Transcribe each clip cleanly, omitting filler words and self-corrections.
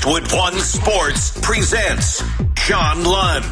Westwood One Sports presents John Lund.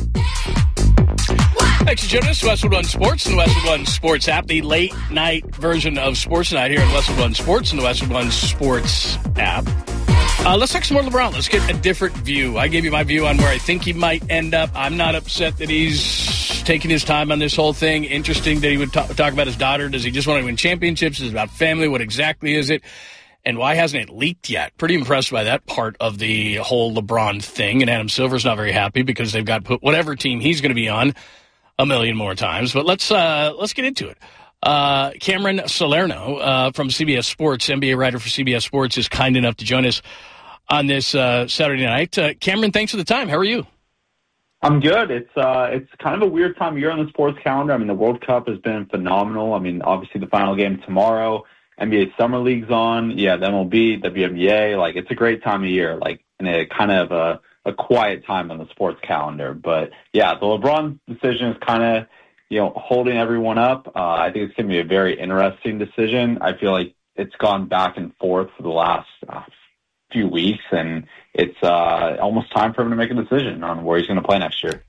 Thanks for joining us, Westwood One Sports and the Westwood One Sports app, the late-night version of Sports Night here at Westwood One Sports and the Westwood One Sports app. Let's talk some more LeBron. Let's get a different view. I gave you my view on where I think he might end up. I'm not upset that he's taking his time on this whole thing. Interesting that he would talk about his daughter. Does he just want to win championships? Is it about family? What exactly is it? And why hasn't it leaked yet? Pretty impressed by that part of the whole LeBron thing. And Adam Silver's not very happy because they've got to put whatever team he's going to be on a million more times. But let's get into it. Cameron Salerno from CBS Sports, NBA writer for CBS Sports, is kind enough to join us on this Saturday night. Cameron, thanks for the time. How are you? I'm good. It's kind of a weird time of year on the sports calendar. I mean, the World Cup has been phenomenal. I mean, obviously the final game tomorrow. NBA Summer League's on. Yeah, the MLB, WNBA. Like, it's a great time of year. Like, and a kind of a quiet time on the sports calendar. But yeah, the LeBron decision is kind of, holding everyone up. I think it's going to be a very interesting decision. I feel like it's gone back and forth for the last few weeks, and it's almost time for him to make a decision on where he's going to play next year.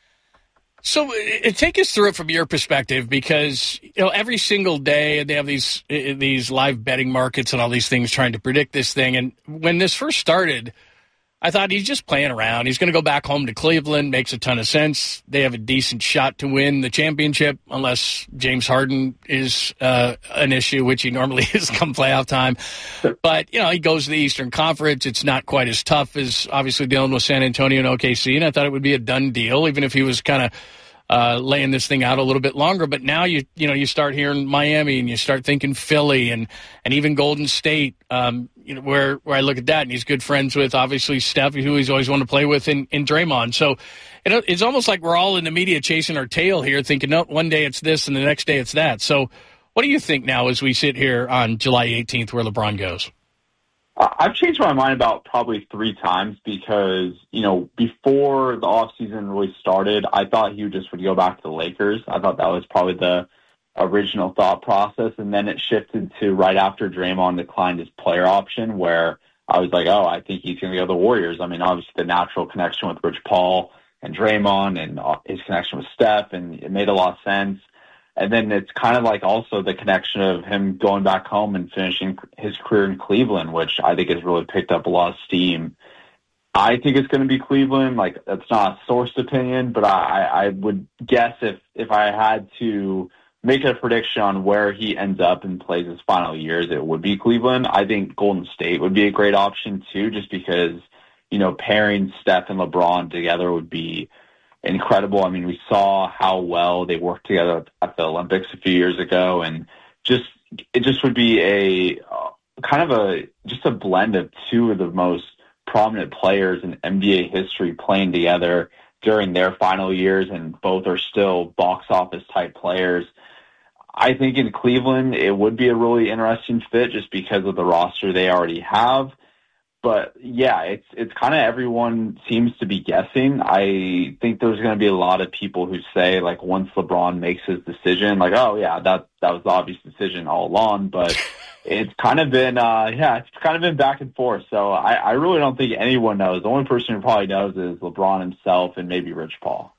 So take us through it from your perspective, because every single day they have these live betting markets and all these things trying to predict this thing. And when this first started, I thought he's just playing around. He's going to go back home to Cleveland. Makes a ton of sense. They have a decent shot to win the championship, unless James Harden is an issue, which he normally is come playoff time. But, he goes to the Eastern Conference. It's not quite as tough as obviously dealing with San Antonio and OKC, and I thought it would be a done deal, even if he was kind of laying this thing out a little bit longer. But now you start hearing Miami, and you start thinking Philly, and even Golden State. Where I look at that, and he's good friends with obviously Steph, who he's always wanted to play with, in Draymond. So it's almost like we're all in the media chasing our tail here, thinking, no, one day it's this and the next day it's that. So what do you think now as we sit here on July 18th where LeBron goes? I've changed my mind about probably 3 times because, before the offseason really started, I thought he would go back to the Lakers. I thought that was probably the original thought process, and then it shifted to right after Draymond declined his player option, where I was like, oh, I think he's going to go to the Warriors. I mean, obviously the natural connection with Rich Paul and Draymond and his connection with Steph, and it made a lot of sense. And then it's kind of like also the connection of him going back home and finishing his career in Cleveland, which I think has really picked up a lot of steam. I think it's going to be Cleveland. Like, that's not a sourced opinion, but I would guess if I had to make a prediction on where he ends up and plays his final years, it would be Cleveland. I think Golden State would be a great option too, just because, pairing Steph and LeBron together would be incredible. I mean, we saw how well they worked together at the Olympics a few years ago, and it just would be a kind of a blend of two of the most prominent players in NBA history playing together during their final years, and both are still box office type players. I think in Cleveland, it would be a really interesting fit just because of the roster they already have. But yeah, it's kind of everyone seems to be guessing. I think there's going to be a lot of people who say, like, once LeBron makes his decision, like, oh yeah, that was the obvious decision all along. But it's kind of been, it's kind of been back and forth. So I really don't think anyone knows. The only person who probably knows is LeBron himself and maybe Rich Paul.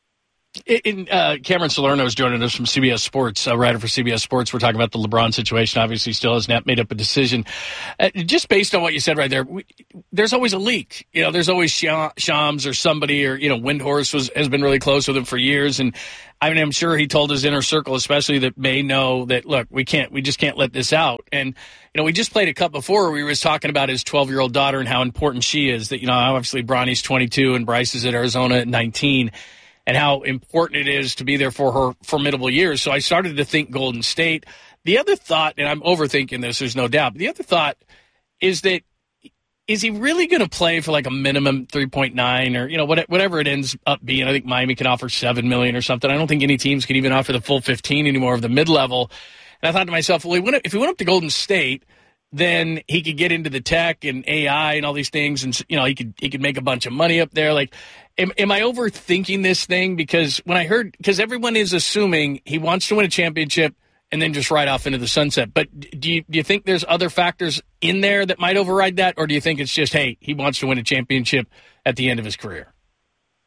Cameron Salerno is joining us from CBS Sports, a writer for CBS Sports. We're talking about the LeBron situation. Obviously, still hasn't made up a decision. Just based on what you said right there, there's always a leak. There's always Shams or somebody, or Windhorst has been really close with him for years, and I mean, I'm sure he told his inner circle, especially that may know that, look, we just can't let this out. And we just played a cut before where he was talking about his 12-year-old daughter and how important she is. That obviously Bronny's 22 and Bryce is at Arizona at 19. And how important it is to be there for her formidable years. So I started to think Golden State. The other thought, and I'm overthinking this, there's no doubt, but the other thought is that, is he really going to play for like a minimum 3.9 or, whatever it ends up being? I think Miami can offer $7 million or something. I don't think any teams can even offer the full 15 anymore of the mid-level. And I thought to myself, well, if he went up to Golden State, then he could get into the tech and AI and all these things, and he could make a bunch of money up there. Like, am I overthinking this thing? Because because everyone is assuming he wants to win a championship and then just ride off into the sunset. But do you think there's other factors in there that might override that, or do you think it's just, hey, he wants to win a championship at the end of his career?